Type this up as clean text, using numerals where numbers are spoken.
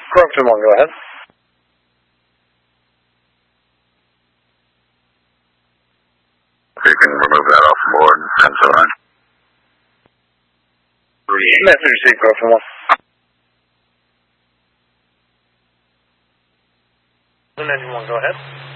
Crompton 1, go ahead. You can remove that off the board, 1079. Message received, Crompton 1. 191, go ahead.